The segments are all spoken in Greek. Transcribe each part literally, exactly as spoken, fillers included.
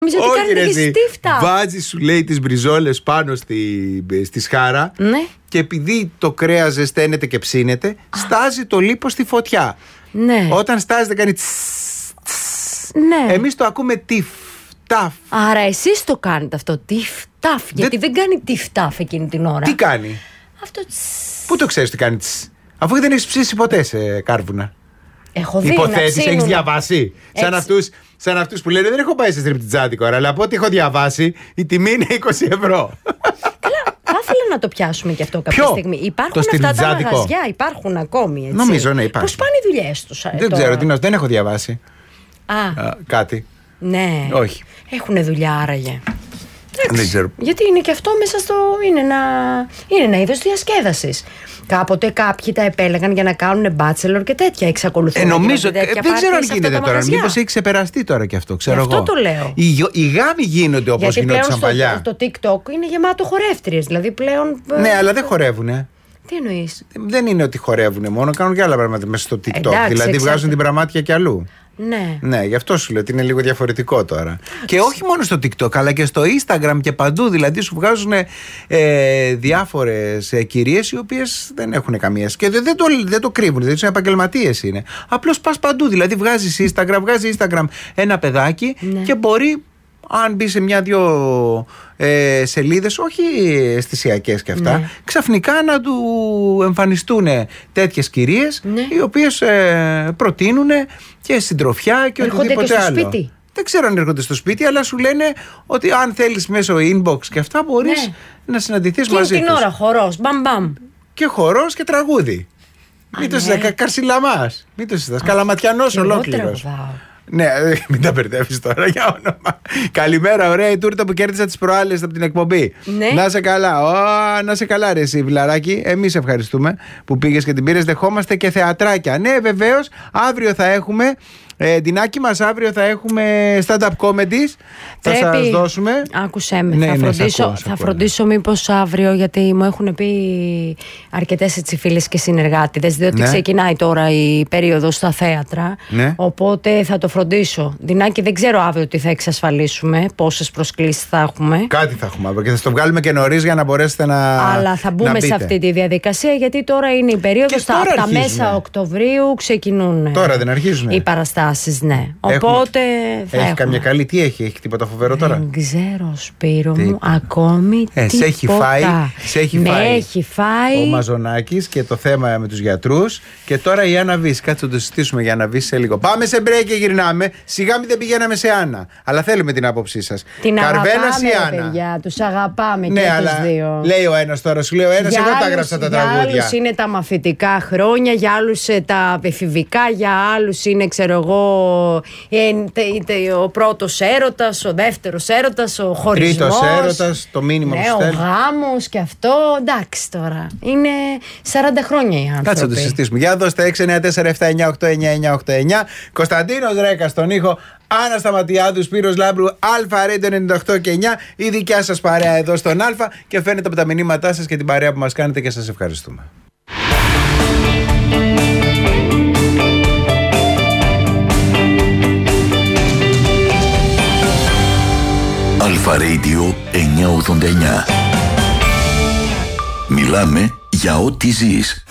Όχι ρε εσύ, βάζεις σου λέει τις μπριζόλες πάνω στη, στη σχάρα, ναι. Και επειδή το κρέας ζεσταίνεται και ψήνεται, Α. στάζει το λίπο στη φωτιά, ναι. Όταν στάζεται κάνει τσ, τσ, ναι. Εμείς το ακούμε τυφ, ταφ. Άρα εσείς το κάνετε αυτό, τυφ, ταφ. Γιατί δεν, δεν κάνει τυφ, ταφ εκείνη την ώρα. Τι κάνει? Αυτό τσ. Πού το ξέρεις τι κάνει τσ? Αφού δεν έχεις ψήσει ποτέ σε κάρβουνα. Έχω δει. Υποθέτεις, έχεις διαβάσει. Σαν αυτούς, σαν αυτούς που λένε δεν έχω πάει σε στριπτιτζάδικο, αλλά από ό,τι έχω διαβάσει η τιμή είναι είκοσι ευρώ. Καλά, θα ήθελα να το πιάσουμε και αυτό κάποια Ποιο? στιγμή. Υπάρχουν αυτά τα μαγαζιά, υπάρχουν ακόμη. Έτσι. Νομίζω ναι, υπάρχουν. Πώς πάνε οι δουλειές τους? Δεν τώρα. ξέρω, τι, δεν έχω διαβάσει. Α, Α, κάτι. Ναι. Όχι. Έχουν δουλειά άραγε. Δεν ξέρω. Γιατί είναι και αυτό μέσα στο. Είναι ένα, είναι ένα είδος διασκέδασης. Κάποτε κάποιοι τα επέλεγαν για να κάνουν bachelor και τέτοια. Εξακολουθούν. Ε, νομίζω. Ε, δεν ξέρω αν γίνεται τώρα. Μήπως έχει ξεπεραστεί τώρα και αυτό. Ξέρω αυτό εγώ. το λέω. Οι, οι γάμοι γίνονται όπως γινόντουσαν παλιά. Το TikTok είναι γεμάτο χορεύτριες. Δηλαδή πλέον. Ναι, αλλά δεν χορεύουνε. Τι εννοείς? Δεν είναι ότι χορεύουνε μόνο, κάνουν και άλλα πράγματα μέσα στο TikTok. Εντάξει, δηλαδή εξάρτητα. βγάζουν την πραμάτια κι αλλού. Ναι. Ναι, γι' αυτό σου λέω ότι είναι λίγο διαφορετικό τώρα. Και όχι μόνο στο TikTok, αλλά και στο Instagram και παντού. Δηλαδή σου βγάζουν ε, διάφορες ε, κυρίες οι οποίες δεν έχουν καμία. Και δεν, δεν, το, δεν το κρύβουν, δηλαδή επαγγελματίες είναι. Απλώς πας παντού. Δηλαδή βγάζεις Instagram, βγάζει Instagram ένα παιδάκι, ναι. Και μπορεί, αν μπει σε μια-δυο ε, σελίδες, όχι αισθησιακές και αυτά, ναι. Ξαφνικά να του εμφανιστούν τέτοιες κυρίες, ναι. Οι οποίες ε, προτείνουν και συντροφιά και έρχονται οτιδήποτε και στο άλλο. Σπίτι. Δεν ξέρω αν έρχονται στο σπίτι, αλλά σου λένε ότι αν θέλεις μέσω inbox και αυτά μπορείς, ναι. Να συναντηθείς και μαζί τους. Και την ώρα χορός, μπαμ μπαμ. Και χορός και τραγούδι. Α, μην το συζητάς, ναι. Καρσιλαμάς. Μην το συζητάς, Καλαματιανός ολόκληρος. Ναι, μην τα μπερδεύεις τώρα για όνομα. Καλημέρα, ωραία η τούρτα που κέρδισα τις προάλλες από την εκπομπή. Ναι. Να σε καλά, Ω, να σε καλά, ρε εσύ, Βιλαράκη. Εμείς ευχαριστούμε που πήγες και την πήρες. Δεχόμαστε και θεατράκια. Ναι, βεβαίως, αύριο θα έχουμε. Ε, Ντινάκη μας, αύριο θα έχουμε stand-up comedies. Θα σας δώσουμε. Άκουσέ με, ναι, θα, ναι, φροντίσω, ακούω, θα φροντίσω μήπως αύριο, γιατί μου έχουν πει αρκετές έτσι φίλες και συνεργάτηδες, διότι ναι. Ξεκινάει τώρα η περίοδος στα θέατρα, ναι. Οπότε θα το φροντίσω. Ντινάκη, δεν ξέρω αύριο τι θα εξασφαλίσουμε, πόσες προσκλήσεις θα έχουμε. Κάτι θα έχουμε αύριο και θα στο βγάλουμε και νωρίς για να μπορέσετε να. Αλλά θα μπούμε σε αυτή τη διαδικασία, γιατί τώρα είναι η περίοδος, τα, από τα μέσα Οκτωβρίου ξεκινούν. Τώρα δεν αρχίζουν οι παραστάσεις. Ναι. Οπότε θα έχει έχουμε. Καμιά καλή, τι έχει, έχει τίποτα φοβερό τώρα? Δεν ξέρω, Σπύρο μου, ακόμη ε, τίποτα. Σε έχει φάει, σε έχει με φάει έχει φάει ο Μαζονάκης και το θέμα με τους γιατρούς. Και τώρα η Άννα Βύση, κάτσε να το συζητήσουμε για Άννα Βύση σε λίγο. Πάμε σε break και γυρνάμε. Σιγά μην δεν πηγαίναμε σε Άννα, αλλά θέλουμε την άποψή σας. Την Καρβέλας αγαπάμε, ή Άννα? παιδιά, τους αγαπάμε, ναι, και αλλά τους δύο. Λέει ο ένας τώρα, σου λέει ο ένας, εγώ τα έγραψα τα τραγούδια. Για άλλους είναι τα μαθητικά χρόνια, για άλλους τα εφηβικά, για άλλους είναι, ξέρω εγώ, ο πρώτος έρωτας, ο δεύτερος έρωτας, ο χωρισμός. Τρίτος έρωτας, το μήνυμα ναι, που στέλνει. Ο γάμος και αυτό, εντάξει τώρα. Είναι σαράντα χρόνια οι άνθρωποι. Κάτσε να το συζητήσουμε. Για δώστε έξι εννιά τέσσερα επτά εννιά οκτώ εννιά εννιά οκτώ εννιά. Κωνσταντίνος Ρέκας στον ήχο, Άννα Σταματιάδου, Σπύρος Λάμπρου, Αλφα Radio ενενήντα οκτώ και εννιά. Η δικιά σας παρέα εδώ στον Αλφα και φαίνεται από τα μηνύματά σας και την παρέα που μας κάνετε και σας ευχαριστούμε. Αλφα Radio εννιακόσια ογδόντα εννιά. Μιλάμε για ό,τι ζεις.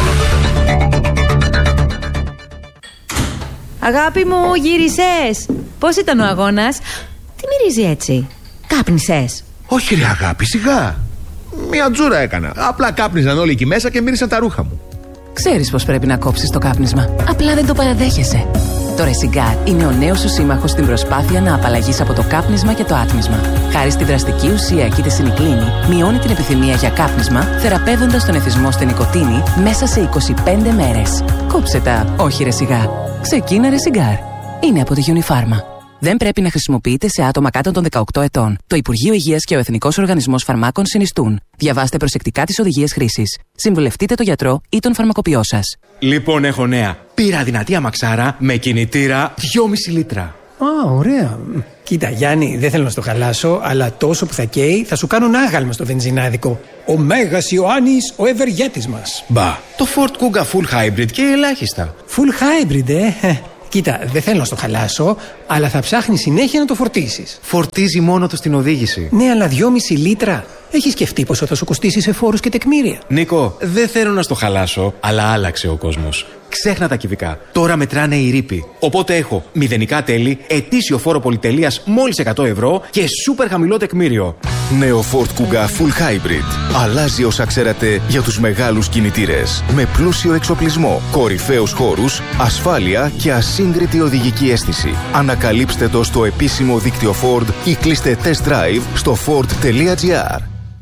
Αγάπη μου, γύρισες. Πώς ήταν ο αγώνας? Τι μυρίζει έτσι? Κάπνισες? Όχι ρε αγάπη, σιγά. Μια τζούρα έκανα. Απλά κάπνιζαν όλοι εκεί μέσα και μύρισαν τα ρούχα μου. Ξέρεις πως πρέπει να κόψεις το κάπνισμα. Απλά δεν το παραδέχεσαι. Το Ρεσιγκάρ είναι ο νέος σου σύμμαχος στην προσπάθεια να απαλλαγείς από το κάπνισμα και το άτμισμα. Χάρη στη δραστική ουσία κητεσινικλίνη, μειώνει την επιθυμία για κάπνισμα, θεραπεύοντας τον εθισμό στην νοικοτήνη μέσα σε είκοσι πέντε μέρες. Κόψε τα, όχι Ρεσιγκάρ. Ξεκίνα Ρεσιγκάρ. Είναι από τη Unifarma. Δεν πρέπει να χρησιμοποιείται σε άτομα κάτω των δεκαοκτώ ετών. Το Υπουργείο Υγείας και ο Εθνικός Οργανισμός Φαρμάκων συνιστούν. Διαβάστε προσεκτικά τις οδηγίες χρήσης. Συμβουλευτείτε τον γιατρό ή τον φαρμακοποιό σας. Λοιπόν, έχω νέα. Πήρα δυνατή αμαξάρα με κινητήρα δυόμισι λίτρα. Α, ωραία. Κοίτα, Γιάννη, δεν θέλω να στο χαλάσω, αλλά τόσο που θα καίει θα σου κάνουν άγαλμα στο βενζινάδικο. Ο Μέγας Ιωάννης, ο ευεργέτης μας. Μπα, το Ford Kuga Full Hybrid και ελάχιστα. Full Hybrid, ε. Κοίτα, δεν θέλω να στο χαλάσω, αλλά θα ψάχνει συνέχεια να το φορτίσεις. Φορτίζει μόνο του στην οδήγηση. Ναι, αλλά δυόμιση λίτρα. Έχεις σκεφτεί πόσο θα σου κοστίσει σε φόρους και τεκμήρια? Νίκο, δεν θέλω να στο χαλάσω, αλλά άλλαξε ο κόσμος. Ξέχνα τα κυβικά. Τώρα μετράνε οι ρήποι. Οπότε έχω μηδενικά τέλη, ετήσιο φόρο πολυτελείας μόλις εκατό ευρώ και σούπερ χαμηλό τεκμήριο. Νέο Ford Kuga Full Hybrid. Αλλάζει όσα ξέρατε για τους μεγάλους κινητήρες. Με πλούσιο εξοπλισμό, κορυφαίους χώρους, ασφάλεια και ασύγκριτη οδηγική αίσθηση. Ανακαλύψτε το στο επίσημο δίκτυο Ford ή κλείστε test drive στο ford τελεία gr.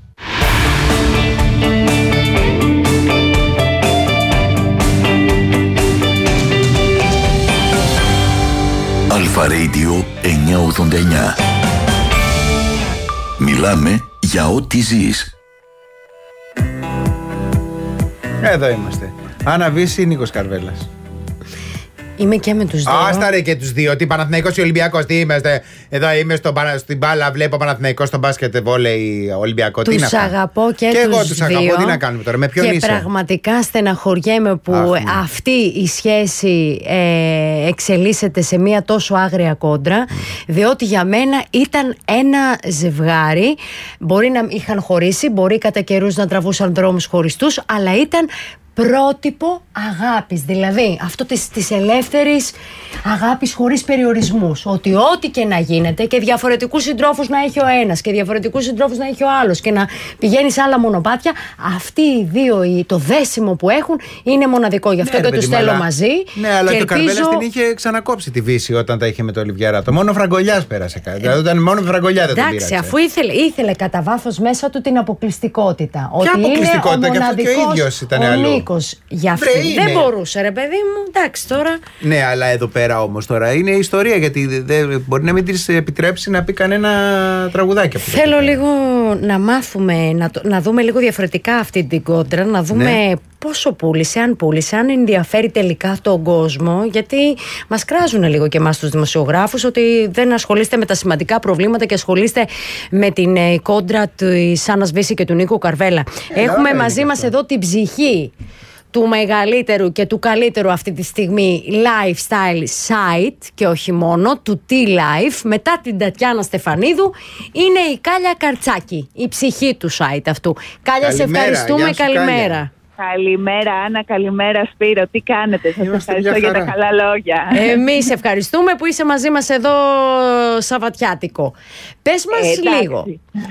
Αλφα Radio εννιακόσια ογδόντα εννιά. Μιλάμε για ό,τι ζεις. Εδώ είμαστε. Άννα Βύση, Νίκος Καρβέλας. Είμαι και με τους δύο. Άστα ρε και τους δύο. Τι Παναθηναϊκός ή Ολυμπιακός, τι είμαστε? Εδώ είμαι στο, στην μπάλα, βλέπω Παναθηναϊκός στο μπάσκετ, βόλεϊ, Ολυμπιακό. Τι τους αγαπώ και, και τους εγώ τους δύο. αγαπώ. Τι να κάνουμε τώρα, με ποιον και είσαι? Και πραγματικά στεναχωριέμαι που Αχ, ναι. αυτή η σχέση ε, εξελίσσεται σε μια τόσο άγρια κόντρα. Mm. Διότι για μένα ήταν ένα ζευγάρι. Μπορεί να είχαν χωρίσει, μπορεί κατά καιρούς να τραβούσαν δρόμους χωριστούς, αλλά ήταν πρότυπο αγάπης, δηλαδή αυτό της, της ελεύθερης αγάπης χωρίς περιορισμούς, ότι ό,τι και να γίνεται και διαφορετικούς συντρόφους να έχει ο ένας και διαφορετικούς συντρόφους να έχει ο άλλος και να πηγαίνει σε άλλα μονοπάτια, αυτοί οι δύο, το δέσιμο που έχουν είναι μοναδικό, γι' αυτό ναι, και τους θέλω μαζί. Ναι, αλλά και, και ελπίζω... ο Καρβέλας την είχε ξανακόψει τη Βύση όταν τα είχε με το Ολιβιέρα. Το μόνο Φραγκολιάς πέρασε κάτι. Ε, δηλαδή ήταν μόνο Φραγκολιά δεν το πήραξε. Εντάξει, αφού ήθελε, ήθελε κατά βάθος μέσα του την αποκλειστικότητα. Ποια ότι αποκλειστικότητα, είναι ο και αυτό και ο ίδιος ήταν αλλού. Για αυτή. Δεν μπορούσε, ρε παιδί μου, εντάξει τώρα. Ναι, αλλά εδώ πέρα όμως τώρα είναι ιστορία, γιατί δεν μπορεί να μην της επιτρέψει να πει κανένα τραγουδάκι. Θέλω λίγο να μάθουμε, να, το, να δούμε λίγο διαφορετικά αυτή την κόντρα, να δούμε ναι. πόσο πούλησε, αν πούλησε, αν ενδιαφέρει τελικά τον κόσμο, γιατί μας κράζουν λίγο και εμάς τους δημοσιογράφους ότι δεν ασχολείστε με τα σημαντικά προβλήματα και ασχολείστε με την ε, κόντρα της Άννας Βύση και του Νίκου Καρβέλα. Ε, Έχουμε μαζί μας εδώ την ψυχή του μεγαλύτερου και του καλύτερου αυτή τη στιγμή lifestyle site και όχι μόνο, του T-Life, μετά την Τατιάνα Στεφανίδου, είναι η Κάλια Καρτσάκη, η ψυχή του site αυτού. Κάλια, καλημέρα, σε ευχαριστούμε, καλημέρα. Κάλια. Καλημέρα Άννα, καλημέρα Σπύρο, τι κάνετε? Σας ευχαριστώ για τα καλά λόγια. Εμείς ευχαριστούμε που είσαι μαζί μας εδώ Σαββατιάτικο. Πες μας ε, λίγο,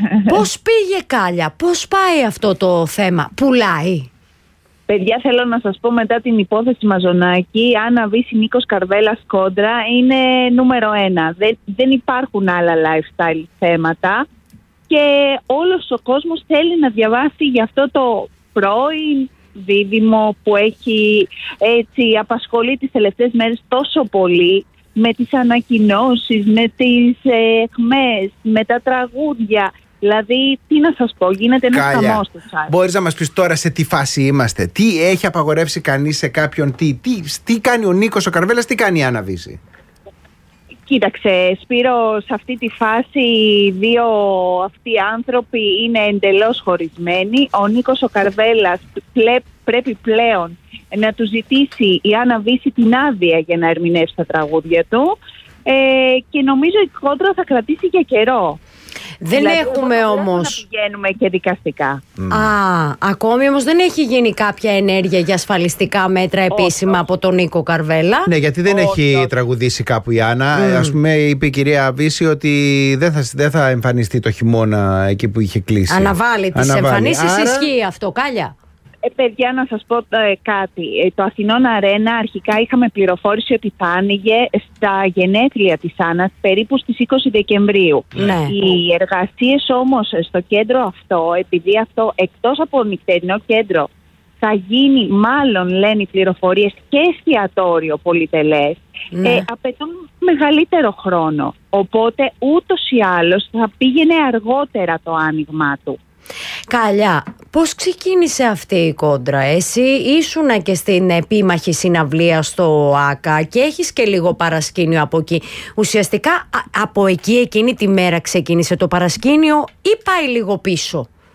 πώς πήγε Κάλια, πώς πάει αυτό το θέμα, πουλάει? Παιδιά, θέλω να σας πω, μετά την υπόθεση Μαζονάκη, Άννα Βύση, Νίκος Καρβέλας κόντρα είναι νούμερο ένα. Δεν, δεν υπάρχουν άλλα lifestyle θέματα και όλος ο κόσμος θέλει να διαβάσει για αυτό το πρώην δίδυμο που έχει έτσι απασχολεί τις τελευταίες μέρες τόσο πολύ με τις ανακοινώσεις, με τις εχμές, με τα τραγούδια. Δηλαδή, τι να σας πω, γίνεται ένα χαμός στο site. Μπορείς να μας πεις τώρα σε τι φάση είμαστε? Τι έχει απαγορεύσει κανείς σε κάποιον? Τι, τι, τι κάνει ο Νίκος ο Καρβέλας, τι κάνει η Άννα Βύση? Κοίταξε Σπύρο, σε αυτή τη φάση δύο αυτοί οι άνθρωποι είναι εντελώς χωρισμένοι. Ο Νίκος ο Καρβέλας πλέ, πρέπει πλέον να του ζητήσει η Άννα Βύση την άδεια για να ερμηνεύσει τα τραγούδια του ε, και νομίζω η κόντρα θα κρατήσει για καιρό. Δεν δηλαδή, έχουμε όμως. Να πηγαίνουμε και δικαστικά. Mm. Α, ακόμη όμως δεν έχει γίνει κάποια ενέργεια για ασφαλιστικά μέτρα επίσημα όχι, από τον Νίκο Καρβέλα. Ναι, γιατί δεν όχι, έχει όχι. τραγουδήσει κάπου η Άννα. Mm. Ας πούμε, είπε η κυρία Βύση ότι δεν θα, δεν θα εμφανιστεί το χειμώνα εκεί που είχε κλείσει. Αναβάλει τις εμφανίσεις, άρα... ισχύει αυτό, Κάλια? Ε, παιδιά, να σας πω ε, κάτι. Ε, το Αθηνών Αρένα αρχικά είχαμε πληροφόρηση ότι θα άνοιγε στα γενέθλια της Άννας περίπου στις είκοσι Δεκεμβρίου. Ναι. Οι εργασίες όμως στο κέντρο αυτό, επειδή αυτό εκτός από νυχτερινό κέντρο θα γίνει, μάλλον λένε οι πληροφορίες, και εστιατόριο πολυτελές, ναι. ε, απαιτούν μεγαλύτερο χρόνο. Οπότε ούτως ή άλλως θα πήγαινε αργότερα το άνοιγμά του. Κάλια, πώς ξεκίνησε αυτή η κόντρα? Εσύ ήσουνα και στην επίμαχη συναυλία στο ΆΚΑ και έχεις και λίγο παρασκήνιο από εκεί. Ουσιαστικά α, από εκεί εκείνη τη μέρα ξεκίνησε το παρασκήνιο ή πάει λίγο πίσω?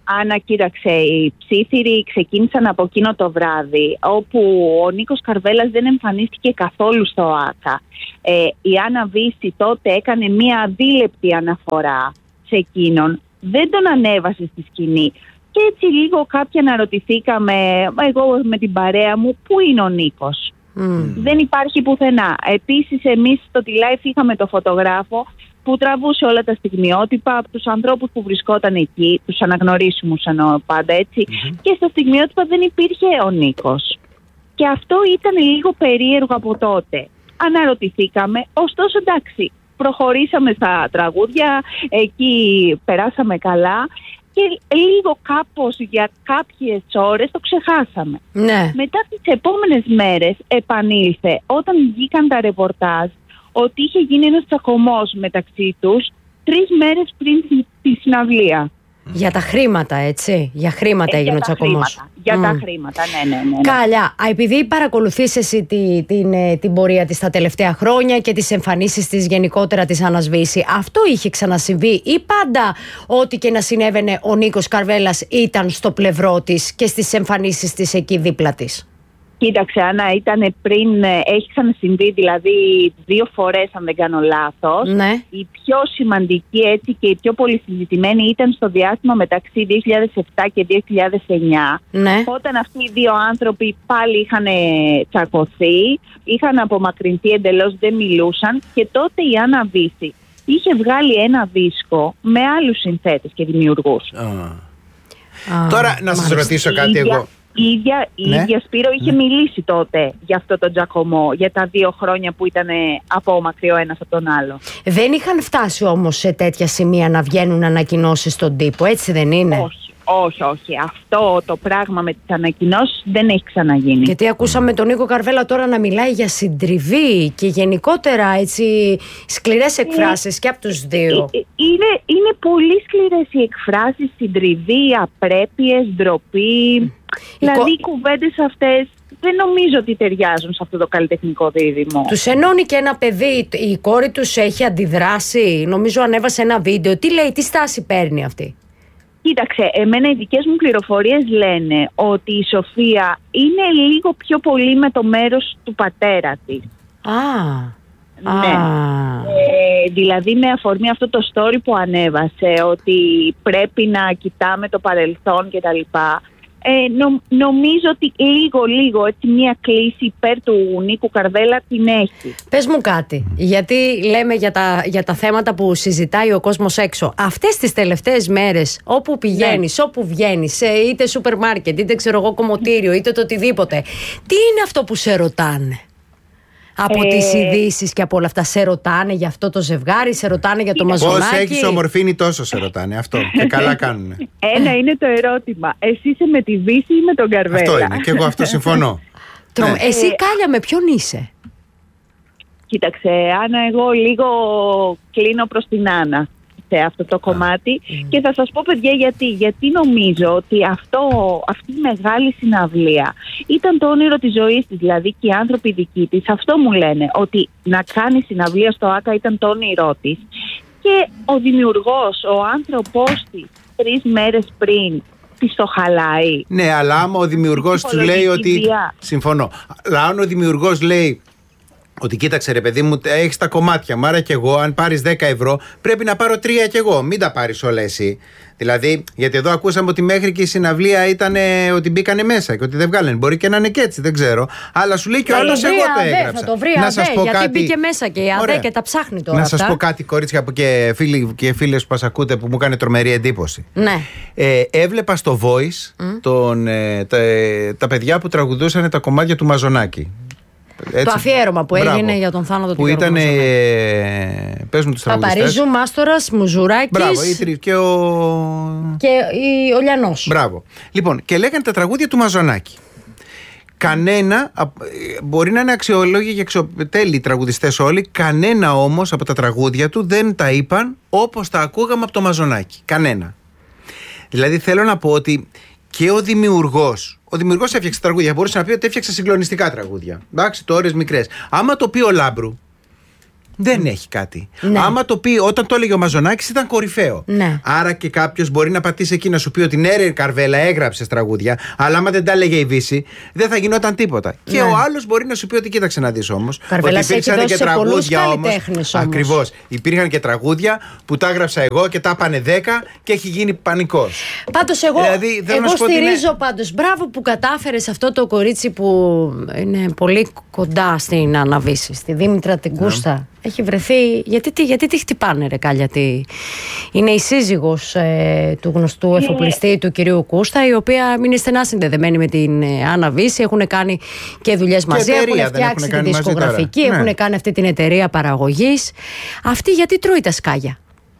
Άννα, κοίταξε, οι ψήθυροι ξεκίνησαν από εκείνο το βράδυ, όπου ο Νίκος Καρβέλας δεν εμφανίστηκε καθόλου στο ΆΚΑ. Ε, η Άννα Βύση τότε έκανε μία αδίλεπτη αναφορά σε εκείνον, δεν τον ανέβασε στη σκηνή. Και έτσι λίγο κάποιοι αναρωτηθήκαμε, εγώ με την παρέα μου, πού είναι ο Νίκος. Mm. Δεν υπάρχει πουθενά. Επίσης εμείς στο T-Life είχαμε το φωτογράφο που τραβούσε όλα τα στιγμιότυπα από τους ανθρώπους που βρισκόταν εκεί, τους αναγνωρίσιμους εννοώ πάντα έτσι, mm-hmm. και στα στιγμιότυπα δεν υπήρχε ο Νίκος. Και αυτό ήταν λίγο περίεργο από τότε. Αναρωτηθήκαμε, ωστόσο εντάξει, προχωρήσαμε στα τραγούδια, εκεί περάσαμε καλά και λίγο κάπως για κάποιες ώρες το ξεχάσαμε. Ναι. Μετά τις επόμενες μέρες επανήλθε όταν βγήκαν τα ρεπορτάζ ότι είχε γίνει ένας τσακωμός μεταξύ τους τρεις μέρες πριν τη συναυλία. Για τα χρήματα, έτσι. Για χρήματα ε, έγινε ο τσακωμός. Για mm. τα χρήματα, ναι, ναι, ναι, ναι. Κάλια, επειδή παρακολουθείς εσύ την, την, την πορεία της τα τελευταία χρόνια και τις εμφανίσεις της γενικότερα της Άννας Βύση, αυτό είχε ξανασυμβεί ή πάντα ό,τι και να συνέβαινε ο Νίκος Καρβέλας ήταν στο πλευρό της και στις εμφανίσεις της εκεί δίπλα της? Κοίταξε, Άννα, ήταν πριν, έχει ξανασυμβεί δηλαδή δύο φορές αν δεν κάνω λάθος. Ναι. Η πιο σημαντική έτσι και η πιο πολύ συζητημένη ήταν στο διάστημα μεταξύ δύο χιλιάδες επτά και δύο χιλιάδες εννιά. Ναι. Όταν αυτοί οι δύο άνθρωποι πάλι είχαν τσακωθεί, είχαν απομακρυνθεί εντελώς, δεν μιλούσαν και τότε η Άννα Βύση είχε βγάλει ένα δίσκο με άλλους συνθέτες και δημιουργούς. Uh. Uh. Τώρα να σας ρωτήσω κάτι ίδια... εγώ. Η ίδια, η ναι. ίδια Σπύρο είχε ναι. μιλήσει τότε για αυτό το τζακωμό, για τα δύο χρόνια που ήταν απόμακροι ο ένας από τον άλλο. Δεν είχαν φτάσει όμως σε τέτοια σημεία να βγαίνουν ανακοινώσεις στον τύπο, έτσι δεν είναι? Όχι, όχι, όχι. Αυτό το πράγμα με τις ανακοινώσεις δεν έχει ξαναγίνει. Γιατί ακούσαμε τον Νίκο Καρβέλα τώρα να μιλάει για συντριβή και γενικότερα έτσι σκληρές εκφράσεις και από τους δύο. Είναι, είναι πολύ σκληρές οι εκφράσεις, συντριβή, απρέπειες, ντροπή. Δηλαδή οι κουβέντες αυτές δεν νομίζω ότι ταιριάζουν σε αυτό το καλλιτεχνικό δίδυμο. Τους ενώνει και ένα παιδί, η κόρη τους έχει αντιδράσει, νομίζω ανέβασε ένα βίντεο. Τι λέει, τι στάση παίρνει αυτή? Κοίταξε, εμένα οι δικές μου πληροφορίες λένε ότι η Σοφία είναι λίγο πιο πολύ με το μέρος του πατέρα της. Α, ναι. Α. Ε, δηλαδή με αφορμή αυτό το story που ανέβασε, ότι πρέπει να κοιτάμε το παρελθόν κτλ. Ε, νο, νομίζω ότι λίγο λίγο έτσι μια κλίση υπέρ του Νίκου Καρβέλα την έχει. Πες μου κάτι, γιατί λέμε για τα, για τα θέματα που συζητάει ο κόσμος έξω. Αυτές τις τελευταίες μέρες όπου πηγαίνεις, ναι. όπου βγαίνεις, είτε σούπερ μάρκετ, είτε ξέρω εγώ κομμωτήριο, είτε το οτιδήποτε, τι είναι αυτό που σε ρωτάνε? Από ε... τις ειδήσεις και από όλα αυτά, σε ρωτάνε για αυτό το ζευγάρι, σε ρωτάνε για το Μαζονάκι? Πώς έχεις ομορφήνει τόσο σε ρωτάνε, αυτό και καλά κάνουνε. Ένα είναι το ερώτημα, εσύ είσαι με τη Βύση ή με τον Καρβέλα? Αυτό είναι και εγώ αυτό συμφωνώ. ναι. Εσύ Κάλια με ποιον είσαι? Κοίταξε Άννα, εγώ λίγο κλείνω προς την Άννα σε αυτό το κομμάτι mm. και θα σας πω παιδιά γιατί. Γιατί νομίζω ότι αυτό, αυτή η μεγάλη συναυλία ήταν το όνειρο της ζωής της, δηλαδή και οι άνθρωποι δικοί της αυτό μου λένε, ότι να κάνει συναυλία στο ΆΚΑ ήταν το όνειρό της και ο δημιουργός, ο άνθρωπός της τρεις μέρες πριν της το χαλάει. Ναι, αλλά άμα ο δημιουργός του λέει ότι... Βία. Συμφωνώ. Αλλά αν ο δημιουργός λέει ότι κοίταξε ρε παιδί μου, έχεις τα κομμάτια μου, άρα και εγώ αν πάρεις δέκα ευρώ πρέπει να πάρω τρία κι εγώ, μην τα πάρεις όλα εσύ. Δηλαδή, γιατί εδώ ακούσαμε ότι μέχρι και η συναυλία ήταν ότι μπήκανε μέσα και ότι δεν βγάλανε. Μπορεί και να είναι και έτσι, δεν ξέρω. Αλλά σου λέει και ο άλλος εγώ το έγραψα. Θα το βρει ΑΔΕ, γιατί κάτι... μπήκε μέσα και η ΑΔΕ και τα ψάχνει τώρα. Να σας πω κάτι, κορίτσια και φίλοι και φίλες που σας ακούτε, που μου έκανε τρομερή εντύπωση. Ναι. Ε, έβλεπα στο Voice mm. τον, ε, τα, τα παιδιά που τραγουδούσαν τα κομμάτια του Μαζονάκι. Έτσι, το αφιέρωμα που μπράβο, έγινε για τον θάνατο του Γιώργου Μαζονάκη. Που ήταν. Πες μου τους τραγουδιστές. Παπαρίζου, Μάστορας, Μουζουράκης. Μπράβο, η, και ο. Και η, ο Λιανός. Μπράβο. Λοιπόν, και λέγανε τα τραγούδια του Μαζονάκη. Κανένα, μπορεί να είναι αξιολόγοι και αξιοτέλειοι τραγουδιστές όλοι, κανένα όμως από τα τραγούδια του δεν τα είπαν όπως τα ακούγαμε από το Μαζονάκη. Κανένα. Δηλαδή θέλω να πω ότι και ο δημιουργός. Ο δημιουργός έφτιαξε τραγούδια. Μπορούσε να πει ότι έφτιαξε συγκλονιστικά τραγούδια. Εντάξει, το ώρες μικρές. Άμα το πει ο Λάμπρου, Δεν έχει κάτι. Ναι. Άμα το πει, όταν το έλεγε ο Μαζονάκης ήταν κορυφαίο. Ναι. Άρα και κάποιος μπορεί να πατήσει εκεί να σου πει ότι ναι, ρε Καρβέλα, έγραψες τραγούδια, αλλά άμα δεν τα έλεγε η Βύση, δεν θα γινόταν τίποτα. Ναι. Και ο άλλος μπορεί να σου πει ότι κοίταξε να δεις όμως. Καρβέλας ότι υπήρξαν και τραγούδια όμως. Ακριβώς. Υπήρχαν και τραγούδια που τα έγραψα εγώ και τα πάνε δέκα και έχει γίνει πανικός. Πάντως εγώ, δηλαδή, εγώ στηρίζω είναι... πάντως. Μπράβο που κατάφερες αυτό το κορίτσι που είναι πολύ κοντά στην Άννα Βύση, στη Δήμητρα την Κούστα. Yeah. Έχει βρεθεί. Γιατί, τι, γιατί τη χτυπάνε, ρε Κάλια, τι... Είναι η σύζυγος ε, του γνωστού yeah. εφοπλιστή του κυρίου Κούστα, η οποία είναι στενά συνδεδεμένη με την ε, Άννα Βύση. Έχουν κάνει και δουλειές μαζί, εταιρεία, έχουν φτιάξει τη δισκογραφική, έχουν ναι. κάνει αυτή την εταιρεία παραγωγής. Αυτή γιατί τρώει τα σκάγια?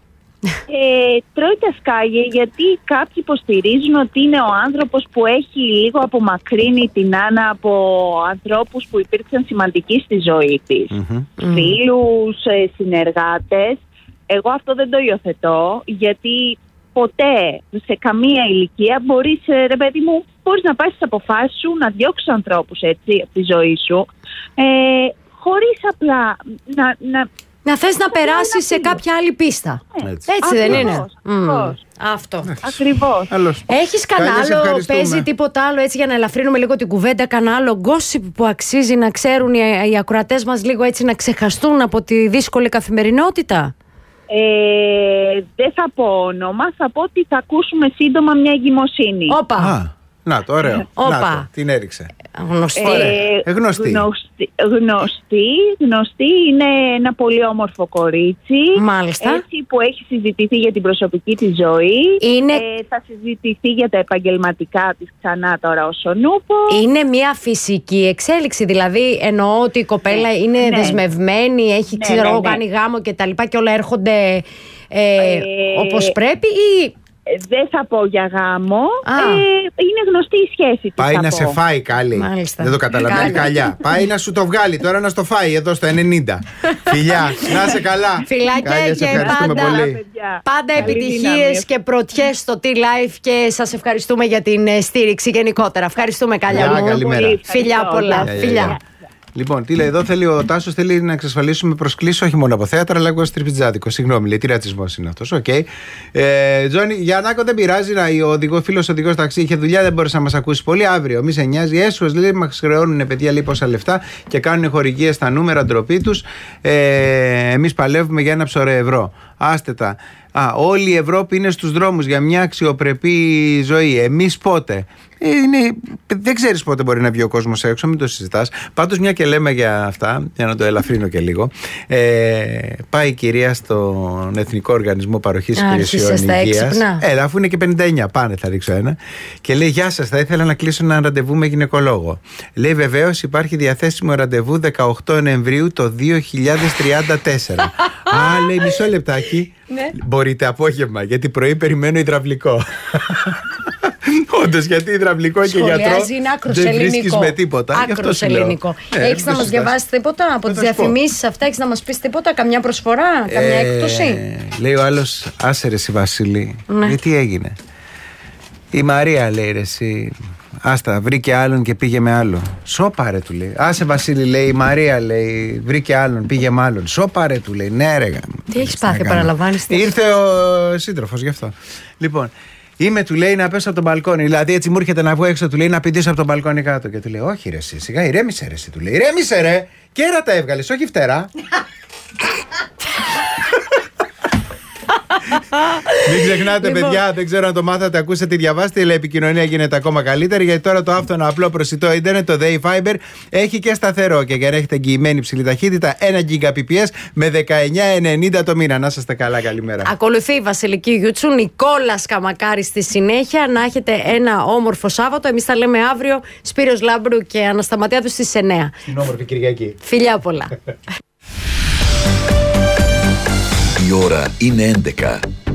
Ε, τρώει τα σκάγια γιατί κάποιοι υποστηρίζουν ότι είναι ο άνθρωπος που έχει λίγο απομακρύνει την Άννα από ανθρώπους που υπήρξαν σημαντικοί στη ζωή της. Mm-hmm. Φίλους, συνεργάτες. Εγώ αυτό δεν το υιοθετώ, γιατί ποτέ σε καμία ηλικία μπορείς, ρε παιδί μου, μπορείς να πάρεις τις αποφάσεις σου, να διώξεις ανθρώπους έτσι από τη ζωή σου, ε, χωρίς απλά να... να Να θες να περάσεις σε κάποια άλλη πίστα. Έτσι, Έτσι δεν είναι? Mm. Αυτό. Ακριβώς. Έχεις κανένα άλλο, παίζει τίποτα άλλο έτσι για να ελαφρύνουμε λίγο την κουβέντα, κανένα άλλο gossip που αξίζει να ξέρουν οι, οι ακροατές μας λίγο έτσι να ξεχαστούν από τη δύσκολη καθημερινότητα? Ε, δεν θα πω όνομα, θα πω ότι θα ακούσουμε σύντομα μια εγκυμοσύνη. Όπα. Να το, ωραίο. Όπα. Να το, την έριξε. Γνωστή. Ε, γνωστή. Γνωστή, γνωστή. Γνωστή. Είναι ένα πολύ όμορφο κορίτσι. Μάλιστα. Έτσι που έχει συζητηθεί για την προσωπική της ζωή. Είναι... Ε, θα συζητηθεί για τα επαγγελματικά της ξανά τώρα ως ο Νούπο. Είναι μια φυσική εξέλιξη. Δηλαδή εννοώ ότι η κοπέλα ναι. είναι ναι. δεσμευμένη, έχει ναι, ξέρω, ναι, ναι. κάνει γάμο και τα λοιπά και όλα έρχονται ε, ε, όπως πρέπει ή... Δεν θα πω για γάμο. Ε, είναι γνωστή η σχέση της. Πάει να πω. σε φάει, Κάλλη. Μάλιστα. Δεν το καταλαβαίνει, Καλιά. Πάει να σου το βγάλει, τώρα να στο φάει εδώ στο ενενήντα. Φιλιά, να είσαι καλά. Φιλάκια Κάλλια, και πάντα, πολύ. πάντα επιτυχίες και πρωτιές στο T-Life και σας ευχαριστούμε για την στήριξη γενικότερα. Ευχαριστούμε, Κάλλια μου. Καλημέρα. Φιλιά πολλά. Φιλιά. Λοιπόν, τι λέει εδώ, θέλει ο Τάσος θέλει να εξασφαλίσουμε προσκλήσεις όχι μόνο από θέατρα, αλλά και στριπτζάδικο. Συγγνώμη, λέει, τι ρατσισμός είναι αυτός. Οκ. Okay. Ε, Τζόνι, για Νάκο δεν πειράζει, να, ο οδηγό, φίλος οδηγός ταξί είχε δουλειά, δεν μπορούσε να μας ακούσει πολύ. Αύριο, μη σε νοιάζει. Έσως λέει, μας χρεώνουν παιδιά λέει πόσα λεφτά και κάνουν χορηγίες στα νούμερα, ντροπή τους. Ε, εμείς παλεύουμε για ένα ψωρέ ευρώ. Άστε τα. Α, όλη η Ευρώπη είναι στους δρόμους για μια αξιοπρεπή ζωή. Εμείς πότε? Ε, είναι, δεν ξέρεις πότε μπορεί να βγει ο κόσμος έξω, μην το συζητάς. Πάντως, μια και λέμε για αυτά, για να το ελαφρύνω και λίγο, ε, πάει η κυρία στον Εθνικό Οργανισμό Παροχής Υπηρεσιών Υγείας. Ε, αφού είναι και πενήντα εννιά, πάνε, θα ρίξω ένα. Και λέει: Γεια σας, θα ήθελα να κλείσω ένα ραντεβού με γυναικολόγο. Λέει: Βεβαίως υπάρχει διαθέσιμο ραντεβού δεκαοκτώ Νοεμβρίου το δύο χιλιάδες τριάντα τέσσερα. Α, λέει, μισό λεπτάκι. Ναι. Μπορείτε απόγευμα, γιατί πρωί περιμένω υδραυλικό. Όντως, γιατί υδραυλικό και γιατρό δεν βρίσκεις με τίποτα. Άκρος ελληνικό. Ε, έχεις να μας διαβάσει τίποτα από τις διαφημίσεις αυτά, έχεις να μας πεις τίποτα, καμιά προσφορά, καμιά ε, έκπτωση? Λέει ο άλλος, άσε ρε εσύ Βασίλη, ναι. ε, τι έγινε? Η Μαρία λέει ρε εσύ, άστα, βρήκε άλλον και πήγε με άλλο. Σώπα ρε του λέει. Άσε Βασίλη λέει, η Μαρία λέει, βρήκε άλλον, πήγε με άλλον. Σώπα ρε του λέει, ναι ρε. Τι έχεις πάθει, παραλαμβάνεις? Ήρθε ο σύντροφος γι' αυτό. Λοιπόν, είμαι, του λέει, να πέσω από τον μπαλκόνι. Δηλαδή, έτσι μου έρχεται να βγω έξω, του λέει, να πηδήσω από τον μπαλκόνι κάτω. Και του λέει, όχι ρε εσύ, σιγά ηρέμησε ρε εσύ. Του λέει, ηρέμησε ρε, κέρατα έβγαλες, όχι φτερά. Μην ξεχνάτε, λοιπόν, παιδιά, δεν ξέρω αν το μάθατε, ακούσατε, διαβάστε, η επικοινωνία γίνεται ακόμα καλύτερη, γιατί τώρα το άφθονο απλό προσιτό ίντερνετ, το Day Fiber, έχει και σταθερό. Και για να έχετε εγγυημένη υψηλή ταχύτητα, ένα Gbps με δεκαεννιά ενενήντα το μήνα. Να είστε καλά, καλημέρα. Ακολουθεί η Βασιλική Γιούτσου, Νικόλα Καμακάρη στη συνέχεια. Να έχετε ένα όμορφο Σάββατο. Εμείς τα λέμε αύριο. Σπύρος Λάμπρου και Ανασταματιάδου στις εννιά. Στην όμορφη Κυριακή. Φιλιά πολλά. Η ώρα είναι έντεκα.